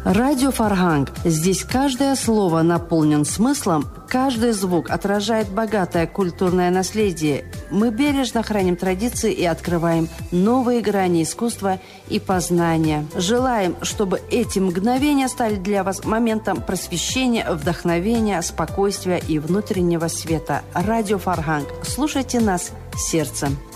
Радио Фарганг. Здесь каждое слово наполнен смыслом, каждый звук отражает богатое культурное наследие. Мы бережно храним традиции и открываем новые грани искусства и познания. Желаем, чтобы эти мгновения стали для вас моментом просвещения, вдохновения, спокойствия и внутреннего света. Радио Фарганг. Слушайте нас сердцем.